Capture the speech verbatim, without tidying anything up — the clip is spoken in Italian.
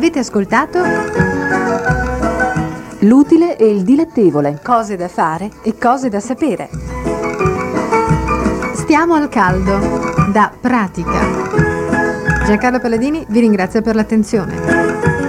Avete ascoltato L'utile e il dilettevole. Cose da fare e cose da sapere. Stiamo al caldo, da Pratica. Giancarlo Palladini vi ringrazia per l'attenzione.